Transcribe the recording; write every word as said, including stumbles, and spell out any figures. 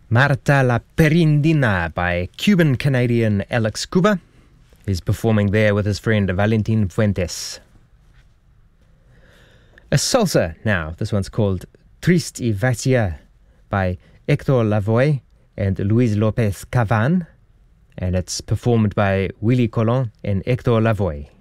Marta la Perindina by Cuban-Canadian Alex Cuba. He's performing there with his friend Valentin Fuentes. A salsa now. This one's called Triste y Vacía by Hector Lavoe and Luis Lopez Cavan. And it's performed by Willie Colon and Hector Lavoe.